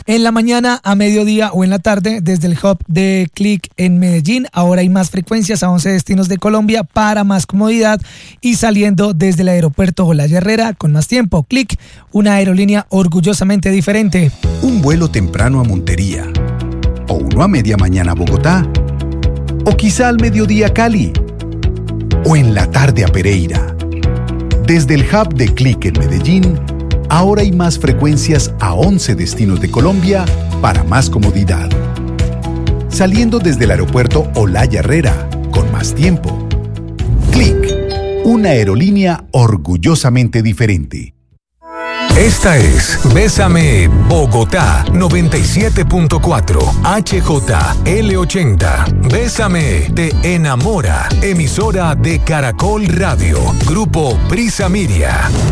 en la mañana, a mediodía o en la tarde desde el hub de Click en Medellín. Ahora hay más frecuencias a 11 destinos de Colombia para más comodidad y saliendo desde el aeropuerto Olaya Herrera con más tiempo. Click, una aerolínea orgullosamente diferente. Un vuelo temprano a Montería, o uno a media mañana a Bogotá, o quizá al mediodía a Cali, o en la tarde a Pereira. Desde el hub de Click en Medellín, ahora hay más frecuencias a 11 destinos de Colombia para más comodidad. Saliendo desde el aeropuerto Olaya Herrera, con más tiempo. Click, una aerolínea orgullosamente diferente. Esta es Bésame Bogotá 97.4 HJL80. Bésame te enamora. Emisora de Caracol Radio. Grupo Prisa Miria.